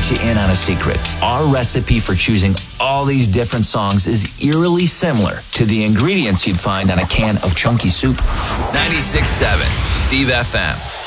let you in on a secret. Our recipe for choosing all these different songs is eerily similar to the ingredients you'd find on a can of chunky soup. 96.7 Steve FM.